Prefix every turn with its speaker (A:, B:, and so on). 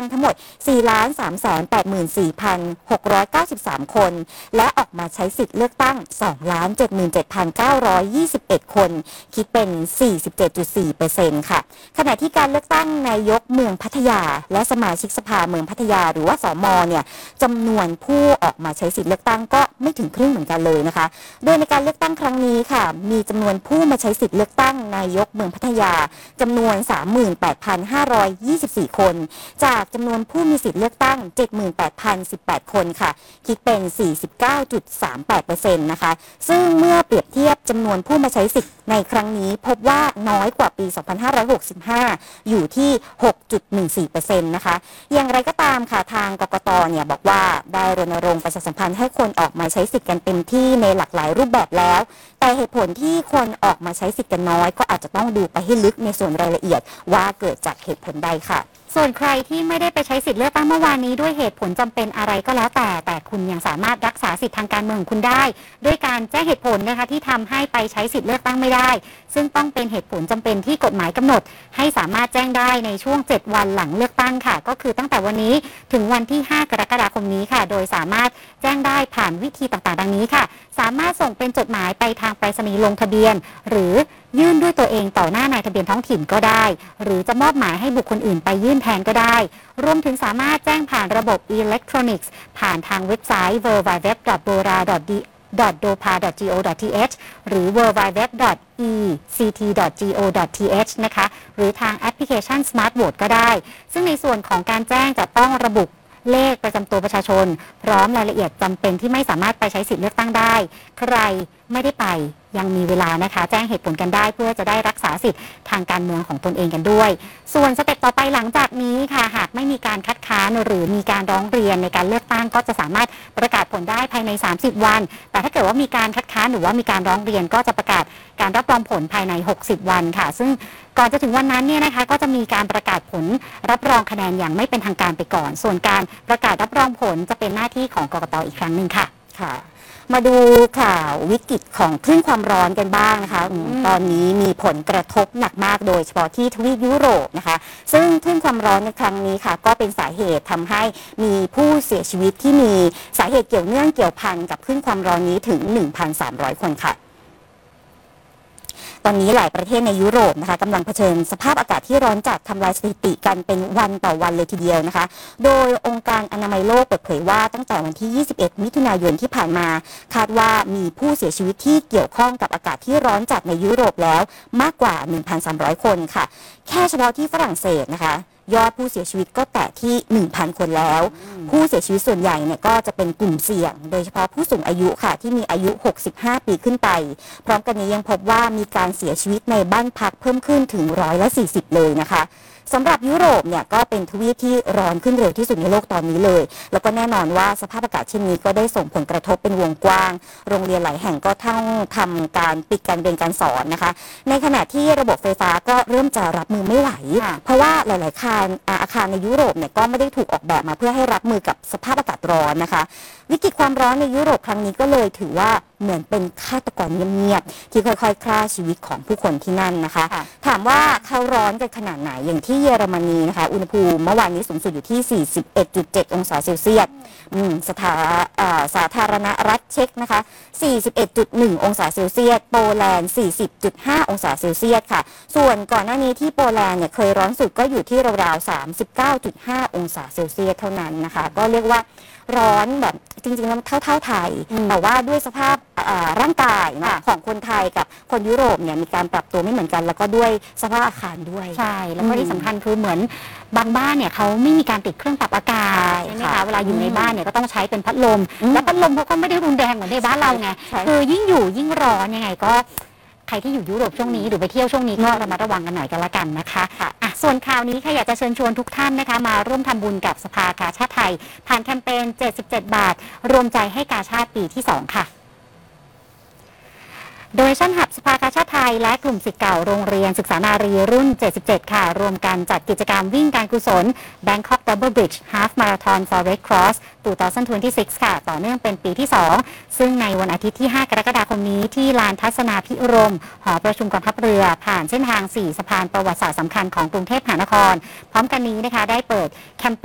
A: ทั้งหมด 4,384,693 คนและออกมาใช้สิทธิ์เลือกตั้ง 2,77,921 คนคิดเป็น 47.4% ค่ะขณะที่การเลือกตั้งนายกเมืองพัทยาและสมาชิกสภาเมืองพัทยาหรือว่าสม.เนี่ยจำนวนผู้ออกมาใช้สิทธิ์เลือกตั้งก็ไม่ถึงครึ่งเหมือนกันเลยนะคะโดยในการเลือกตั้งครั้งนี้ค่ะมีจำนวนผู้มาใช้สิทธิ์เลือกตั้งนายกเมืองพัทยาจำนวน 38,524 คนจากจำนวนผู้มีสิทธิ์เลือกตั้ง 78,018 คนค่ะคิดเป็น 49.38% นะคะซึ่งเมื่อเปรียบเทียบจำนวนผู้มาใช้สิทธิ์ในครั้งนี้พบว่าน้อยกว่าปี 2565 อยู่ที่ 6.14% นะคะอย่างไรก็ตามค่ะทางกกต.เนี่ยบอกว่าได้รณรงค์ประชาสัมพันธ์ให้คนออกมาใช้สิทธิ์กันเต็มที่ในหลากหลายรูปแบบแล้วแต่เหตุผลที่คนออกมาใช้สิทธิ์กันน้อยก็อาจจะต้องดูไปให้ลึกในส่วนรายละเอียดว่าเกิดจากเหตุผลใดค่ะส่วนใครที่ไม่ได้ไปใช้สิทธิ์เลือกตั้งเมื่อวานนี้ด้วยเหตุผลจำเป็นอะไรก็แล้วแต่คุณยังสามารถรักษาสิทธิทางการเมืองของคุณได้ด้วยการแจ้งเหตุผลนะคะที่ทำให้ไปใช้สิทธิ์เลือกตั้งไม่ได้ซึ่งต้องเป็นเหตุผลจำเป็นที่กฎหมายกำหนดให้สามารถแจ้งได้ในช่วง7วันหลังเลือกตั้งค่ะก็คือตั้งแต่วันนี้ถึงวันที่5กรกฎาคมนี้ค่ะโดยสามารถแจ้งได้ผ่านวิธีต่างๆดังนี้ค่ะสามารถส่งเป็นจดหมายไปทางไปรษณีย์ลงทะเบียนหรือยื่นด้วยตัวเองต่อหน้านายทะเบียนท้องถิ่นก็ได้หรือจะมอบหมายให้บุคคลอื่นไปยื่นแทนก็ได้รวมถึงสามารถแจ้งผ่านระบบอิเล็กทรอนิกส์ผ่านทางเว็บไซต์ www.bora.dopa.go.th หรือ www.ect.go.th นะคะหรือทางแอปพลิเคชัน Smart Vote ก็ได้ซึ่งในส่วนของการแจ้งจะต้องระบุเลขประจำตัวประชาชนพร้อมรายละเอียดจำเป็นที่ไม่สามารถไปใช้สิทธิ์เลือกตั้งได้ใครไม่ได้ไปยังมีเวลานะคะแจ้งเหตุผลกันได้เพื่อจะได้รักษาสิทธิ์ทางการเมืองของตนเองกันด้วยส่วนสเต็ปต่อไปหลังจากนี้ค่ะหากไม่มีการคัดค้านหรือมีการร้องเรียนในการเลือกตั้งก็จะสามารถประกาศผลได้ภายใน30วันแต่ถ้าเกิดว่ามีการคัดค้านหรือว่ามีการร้องเรียนก็จะประกาศการรับรองผลภายใน60วันค่ะซึ่งก่อนจะถึงวันนั้นเนี่ยนะคะก็จะมีการประกาศผลรับรองคะแนนอย่างไม่เป็นทางการไปก่อนส่วนการประกาศรับรองผลจะเป็นหน้าที่ของกกต.อีกครั้งหนึ่งค่ะมาดูข่าววิกฤตของคลื่นความร้อนกันบ้างนะคะตอนนี้มีผลกระทบหนักมากโดยเฉพาะที่ทวีปยุโรปนะคะซึ่งคลื่นความร้อนในครั้งนี้ค่ะก็เป็นสาเหตุทำให้มีผู้เสียชีวิตที่มีสาเหตุเกี่ยวเนื่องเกี่ยวพันกับคลื่นความร้อนนี้ถึง 1,300 คนค่ะตอนนี้หลายประเทศในยุโรปนะคะกำลังเผชิญสภาพอากาศที่ร้อนจัดทำลายสถิติกันเป็นวันต่อวันเลยทีเดียวนะคะโดยองค์การอนามัยโลกเปิดเผยว่าตั้งแต่วันที่21มิถุนายนที่ผ่านมาคาดว่ามีผู้เสียชีวิตที่เกี่ยวข้องกับอากาศที่ร้อนจัดในยุโรปแล้วมากกว่า 1,300 คนค่ะแค่เฉพาะที่ฝรั่งเศสนะคะยอดผู้เสียชีวิตก็แตะที่ 1,000 คนแล้วผู้เสียชีวิตส่วนใหญ่เนี่ยก็จะเป็นกลุ่มเสี่ยงโดยเฉพาะผู้สูงอายุค่ะที่มีอายุ65ปีขึ้นไปพร้อมกันนี้ยังพบว่ามีการเสียชีวิตในบ้านพักเพิ่มขึ้นถึง140เลยนะคะสำหรับยุโรปเนี่ยก็เป็นทวีปที่ร้อนขึ้นเร็วที่สุดในโลกตอนนี้เลยแล้วก็แน่นอนว่าสภาพอากาศเช่นนี้ก็ได้ส่งผลกระทบเป็นวงกว้างโรงเรียนหลายแห่งก็ต้องทำการปิดการเรียนการสอนนะคะในขณะที่ระบบไฟฟ้าก็เริ่มจะรับมือไม่ไหวเพราะว่าหลายๆอาคารในยุโรปเนี่ยก็ไม่ได้ถูกออกแบบมาเพื่อให้รับมือกับสภาพอากาศร้อนนะคะวิกฤตความร้อนในยุโรปครั้งนี้ก็เลยถือว่าเหมือนเป็นฆาตกรเงียบๆที่ค่อยๆฆ่าชีวิตของผู้คนที่นั่นนะคะถามว่าเขาร้อนกันขนาดไหนอย่างที่เยอรมนีนะคะอุณหภูมิเมื่อวานนี้สูงสุดอยู่ที่ 41.7 องศาเซลเซียสสาธารณรัฐเช็กนะคะ 41.1 องศาเซลเซียสโปแลนด์ 40.5 องศาเซลเซียสค่ะส่วนก่อนหน้านี้ที่โปแลนด์เนี่ยเคยร้อนสุดก็อยู่ที่ราวๆ 39.5 องศาเซลเซียสเท่านั้นนะคะก็เรียกว่าร้อนแบบจริงๆแล้วเท่าไทยแต่ว่าด้วยสภาพร่างกายนะของคนไทยกับคนยุโรปเนี่ยมีการปรับตัวไม่เหมือนกันแล้วก็ด้วยสภาพอาคารด้วยใช่แล้วก็ที่สำคัญคือเหมือนบางบ้านเนี่ยเขาไม่มีการติดเครื่องปรับอากาศใช่ไหมคะเวลาอยู่ในบ้านเนี่ยก็ต้องใช้เป็นพัดลมแล้วพัดลมเขาก็ไม่ได้รุนแรงเหมือนในบ้านเราไงคือยิ่งอยู่ยิ่งร้อนยังไงก็ใครที่อยู่ยุโรปช่วงนี้หรือไปเที่ยวช่วงนี้ก็ระมัดระวังกันหน่อยกันละกันนะคะส่วนข่าวนี้ค่ะอยากจะเชิญชวนทุกท่านนะคะมาร่วมทำบุญกับสภากาชาดไทยผ่านแคมเปญ77 บาทรวมใจให้กาชาดปีที่2ค่ะโดยชั่นหับสภากาชาดไทยและกลุ่มศิษย์เก่าโรงเรียนศึกษานารีรุ่น77ค่ะรวมกันจัดกิจกรรมวิ่งการกุศล Bangkok Double Bridge Half Marathon for Red Cross 2026 ค่ะต่อเนื่องเป็นปีที่2ซึ่งในวันอาทิตย์ที่5กรกฎาคมนี้ที่ลานทัศนาภิรมย์หอประชุมกองทัพเรือผ่านเส้นทาง4สะพานประวัติศาสตร์สำคัญของกรุงเทพมหานครพร้อมกันนี้นะคะได้เปิดแคมเปญ